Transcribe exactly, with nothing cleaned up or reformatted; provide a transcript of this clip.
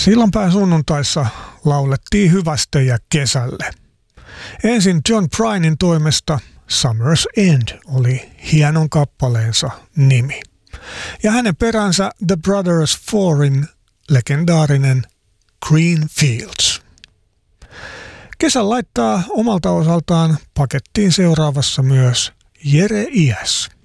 Sillanpään sunnuntaissa laulettiin hyvästejä kesälle. Ensin John Prynen toimesta Summer's End oli hienon kappaleensa nimi. Ja hänen peränsä The Brothers Fourin legendaarinen Green Fields. Kesä laittaa omalta osaltaan pakettiin seuraavassa myös Jere Iäs.